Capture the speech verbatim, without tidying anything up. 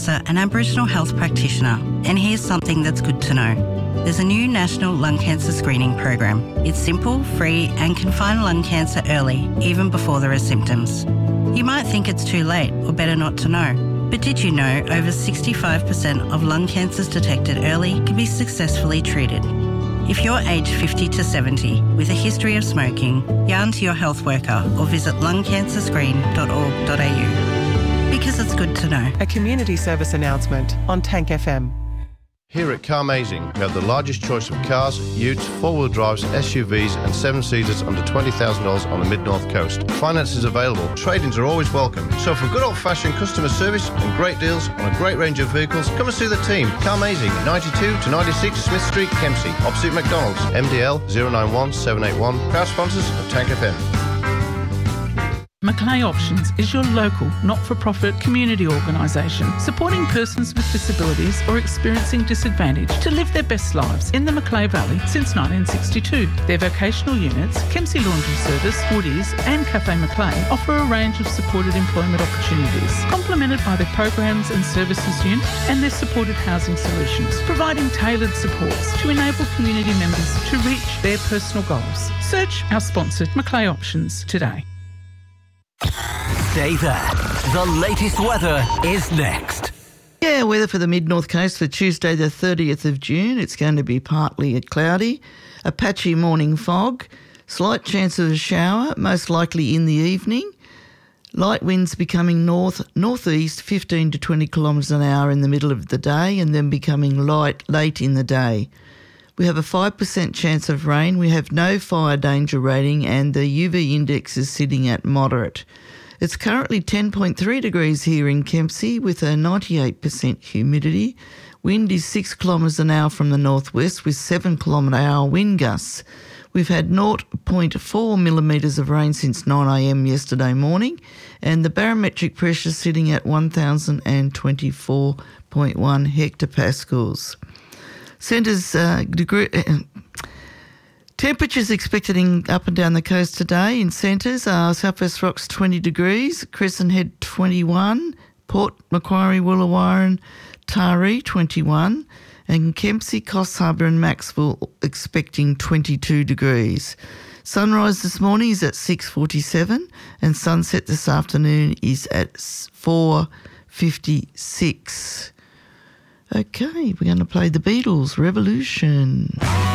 cancer and Aboriginal health practitioner, and here's something that's good to know. There's a new national lung cancer screening program. It's simple, free, and can find lung cancer early, even before there are symptoms. You might think it's too late or better not to know. But did you know over sixty-five percent of lung cancers detected early can be successfully treated? If you're aged fifty to seventy with a history of smoking, yarn to your health worker or visit lung cancer screen dot org dot a u. Because it's good to know. A community service announcement on Tank F M. Here at Carmazing, we have the largest choice of cars, utes, four-wheel drives, S U Vs and seven-seaters under twenty thousand dollars on the Mid-North Coast. Finance is available. Trade-ins are always welcome. So for good old-fashioned customer service and great deals on a great range of vehicles, come and see the team. Carmazing, ninety-two to ninety-six Smith Street, Kempsey, opposite McDonald's. M D L zero nine one seven eight one. Proud sponsors of Tank F M. Macleay Options is your local, not-for-profit community organisation supporting persons with disabilities or experiencing disadvantage to live their best lives in the Macleay Valley since nineteen sixty-two. Their vocational units, Kempsey Laundry Service, Woodies and Cafe Macleay offer a range of supported employment opportunities, complemented by their programs and services unit and their supported housing solutions, providing tailored supports to enable community members to reach their personal goals. Search our sponsored Macleay Options today. Stay there. The latest weather is next. Yeah, weather for the mid-north coast for Tuesday the thirtieth of June. It's going to be partly cloudy, a patchy morning fog, slight chance of a shower, most likely in the evening. Light winds becoming north, northeast, fifteen to twenty kilometres an hour in the middle of the day and then becoming light late in the day. We have a five percent chance of rain. We have no fire danger rating and the U V index is sitting at moderate. It's currently ten point three degrees here in Kempsey with a ninety-eight percent humidity. Wind is six kilometres an hour from the northwest with seven kilometre hour wind gusts. We've had zero point four millimetres of rain since nine a m yesterday morning and the barometric pressure sitting at one thousand twenty-four point one hectopascals. Centres uh, degree, uh, temperatures expected in up and down the coast today in centres are South West Rocks twenty degrees, Crescent Head twenty-one, Port Macquarie, Wooloowaren, Taree twenty-one, and Kempsey, Coffs Harbour and Maxwell expecting twenty-two degrees. Sunrise this morning is at six forty-seven and sunset this afternoon is at four fifty-six. Okay, we're going to play the Beatles, Revolution.